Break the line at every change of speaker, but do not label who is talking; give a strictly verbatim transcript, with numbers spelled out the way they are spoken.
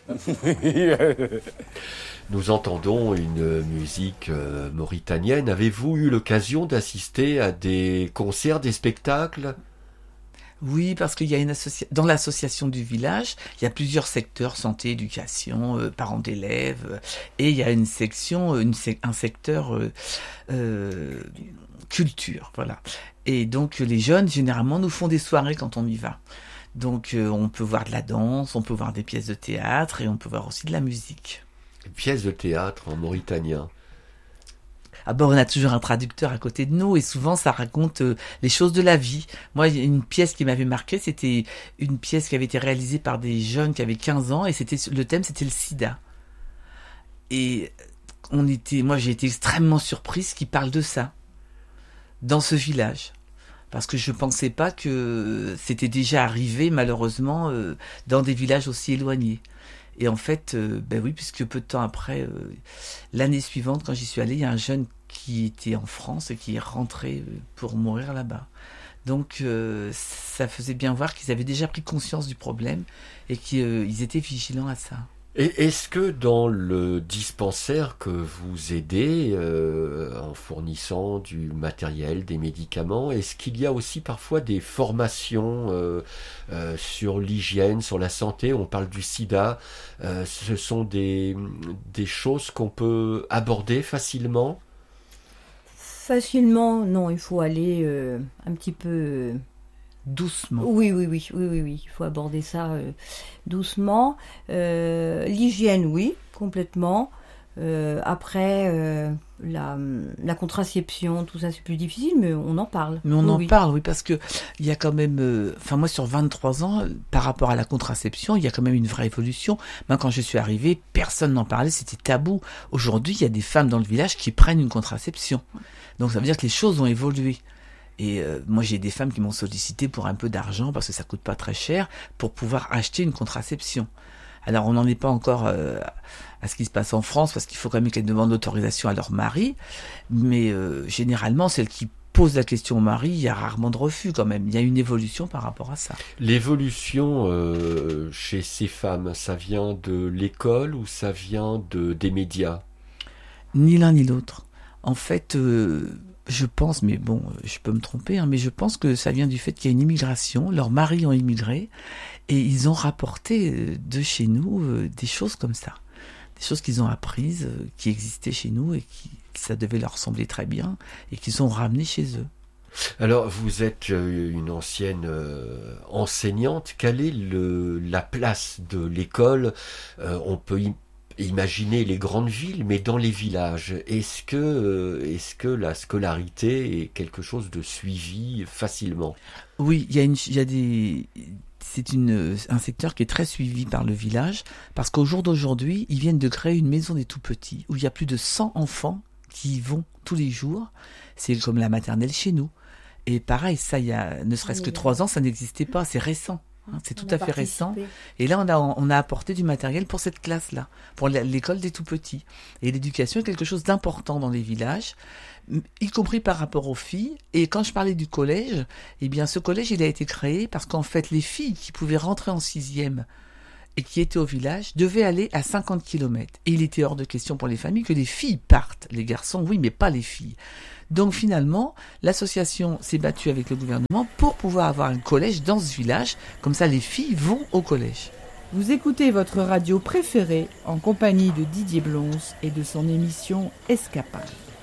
Nous entendons une musique euh, mauritanienne. Avez-vous eu l'occasion d'assister à des concerts, des spectacles ?
Oui, parce qu'il y a une associa... dans l'association du village, il y a plusieurs secteurs, santé, éducation, euh, parents d'élèves, euh, et il y a une section, une sec... un secteur euh, euh, culture, voilà. Et donc les jeunes, généralement, nous font des soirées quand on y va. Donc euh, on peut voir de la danse, on peut voir des pièces de théâtre, et on peut voir aussi de la musique.
Une pièce de théâtre en mauritanien.
Ah ben, on a toujours un traducteur à côté de nous et souvent ça raconte euh, les choses de la vie. Moi, une pièce qui m'avait marqué, c'était une pièce qui avait été réalisée par des jeunes qui avaient quinze ans et c'était le thème, c'était le sida. Et on était, moi, j'ai été extrêmement surprise qu'ils parlent de ça dans ce village. Parce que je pensais pas que c'était déjà arrivé, malheureusement, euh, dans des villages aussi éloignés. Et en fait, euh, ben oui, puisque peu de temps après, euh, l'année suivante, quand j'y suis allée, il y a un jeune qui était en France et qui est rentré pour mourir là-bas. Donc, euh, ça faisait bien voir qu'ils avaient déjà pris conscience du problème et qu'ils euh, étaient vigilants à ça.
Et est-ce que dans le dispensaire que vous aidez euh, en fournissant du matériel, des médicaments, est-ce qu'il y a aussi parfois des formations euh, euh, sur l'hygiène, sur la santé ? On parle du sida. Euh, ce sont des, des choses qu'on peut aborder facilement ?
Facilement, non, il faut aller euh, un petit peu... Euh...
Doucement.
Oui, oui, oui, oui, oui, oui. Il faut aborder ça euh, doucement. Euh, l'hygiène, oui, complètement. Euh, après, euh, la, la contraception, tout ça, c'est plus difficile, mais on en parle.
Mais on
oui,
en
oui.
parle, oui, parce que il y a quand même, enfin euh, moi sur vingt-trois ans, par rapport à la contraception, il y a quand même une vraie évolution. Moi, quand je suis arrivée, personne n'en parlait, c'était tabou. Aujourd'hui, il y a des femmes dans le village qui prennent une contraception. Donc ça veut dire que les choses ont évolué. Et euh, moi, j'ai des femmes qui m'ont sollicité pour un peu d'argent, parce que ça coûte pas très cher, pour pouvoir acheter une contraception. Alors, on n'en est pas encore euh, à ce qui se passe en France, parce qu'il faut quand même qu'elles demandent l'autorisation à leur mari. Mais euh, généralement, celles qui posent la question au mari, il y a rarement de refus quand même. Il y a une évolution par rapport à ça.
L'évolution euh, chez ces femmes, ça vient de l'école ou ça vient de, des médias ?
Ni l'un ni l'autre. En fait... Euh, Je pense, mais bon, je peux me tromper, hein, mais je pense que ça vient du fait qu'il y a une immigration, leurs maris ont immigré, et ils ont rapporté de chez nous euh, des choses comme ça. Des choses qu'ils ont apprises, euh, qui existaient chez nous, et qui, ça devait leur sembler très bien, et qu'ils ont ramené chez eux.
Alors, vous êtes une ancienne euh, enseignante. Quelle est le, la place de l'école ? euh, On peut y Imaginez les grandes villes, mais dans les villages, est-ce que, euh, est-ce que la scolarité est quelque chose de suivi facilement ?
Oui, il y a une, il y a des, c'est une, un secteur qui est très suivi par le village, parce qu'au jour d'aujourd'hui, ils viennent de créer une maison des tout-petits, où il y a plus de cent enfants qui y vont tous les jours. C'est comme la maternelle chez nous. Et pareil, ça, il y a ne serait-ce que trois ans, ça n'existait pas, c'est récent. C'est tout à fait récent. Et là, on a, on a apporté du matériel pour cette classe-là, pour l'école des tout-petits. Et l'éducation est quelque chose d'important dans les villages, y compris par rapport aux filles. Et quand je parlais du collège, eh bien, ce collège, il a été créé parce qu'en fait, les filles qui pouvaient rentrer en sixième et qui étaient au village devaient aller à cinquante kilomètres. Et il était hors de question pour les familles que les filles partent. Les garçons, oui, mais pas les filles. Donc finalement, l'association s'est battue avec le gouvernement pour pouvoir avoir un collège dans ce village. Comme ça, les filles vont au collège.
Vous écoutez votre radio préférée en compagnie de Didier Blonze et de son émission Escapade.